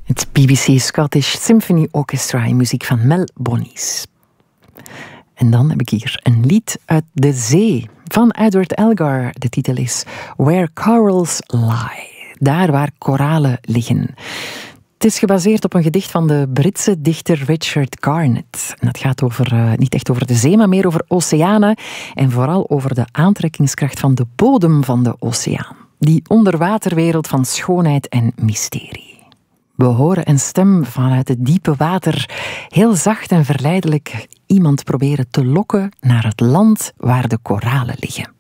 Het BBC Scottish Symphony Orchestra in muziek van Mel Bonnies. En dan heb ik hier een lied uit de zee van Edward Elgar. De titel is Where Corals Lie. Daar waar koralen liggen. Het is gebaseerd op een gedicht van de Britse dichter Richard Garnett. En dat gaat niet echt over de zee, maar meer over oceanen. En vooral over de aantrekkingskracht van de bodem van de oceaan. Die onderwaterwereld van schoonheid en mysterie. We horen een stem vanuit het diepe water, heel zacht en verleidelijk, iemand proberen te lokken naar het land waar de koralen liggen.